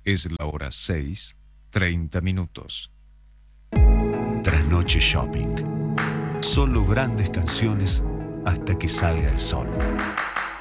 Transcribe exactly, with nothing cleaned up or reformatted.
Es la hora seis, treinta minutos. Trasnoche Shopping. Solo grandes canciones hasta que salga el sol.